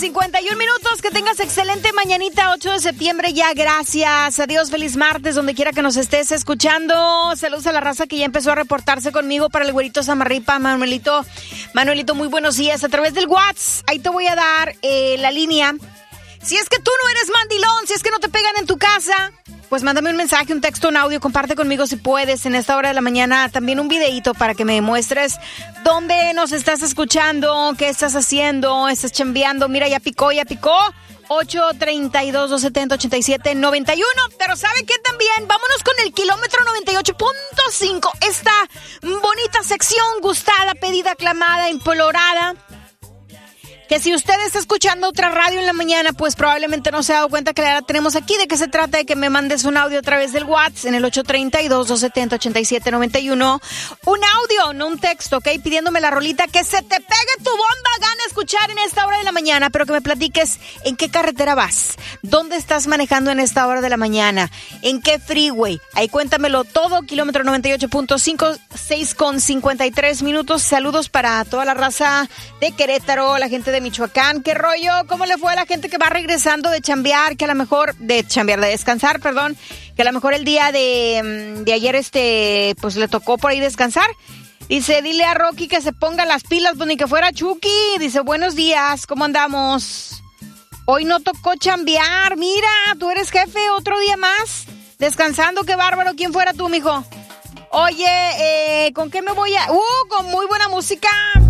51 minutos, que tengas excelente mañanita, 8 de septiembre ya, gracias. Adiós, feliz martes, donde quiera que nos estés escuchando. Saludos a la raza que ya empezó a reportarse conmigo para el güerito Samarripa. Manuelito, muy buenos días. A través del WhatsApp, ahí te voy a dar la línea. Si es que tú no eres mandilón, si es que no te pegan en tu casa, pues mándame un mensaje, un texto, un audio, comparte conmigo si puedes en esta hora de la mañana. También un videíto para que me demuestres dónde nos estás escuchando, qué estás haciendo, estás chambeando. Mira, ya picó. 832-270-8791. Pero ¿sabe qué también? Vámonos con el kilómetro 98.5. Esta bonita sección gustada, pedida, aclamada, implorada. Que si usted está escuchando otra radio en la mañana, pues probablemente no se ha dado cuenta que la tenemos aquí. ¿De qué se trata? De que me mandes un audio a través del WhatsApp en el 832-270-8791. Un audio, no un texto, ¿ok? Pidiéndome la rolita que se te pegue tu bomba gana escuchar en esta hora de la mañana, pero que me platiques en qué carretera vas, dónde estás manejando en esta hora de la mañana, en qué freeway. Ahí cuéntamelo todo, kilómetro 98.5, 6:53 minutos. Saludos para toda la raza de Querétaro, la gente de Michoacán. ¿Qué rollo? ¿Cómo le fue a la gente que va regresando de chambear? Que a lo mejor, de descansar, perdón, que a lo mejor el día de ayer, pues le tocó por ahí descansar. Dice, dile a Rocky que se ponga las pilas, pues ni que fuera Chucky. Dice, buenos días, ¿cómo andamos? Hoy no tocó chambear, mira, tú eres jefe, otro día más, descansando, qué bárbaro. ¿Quién fuera tú, mijo? Oye, ¿con qué me voy a...? Con muy buena música.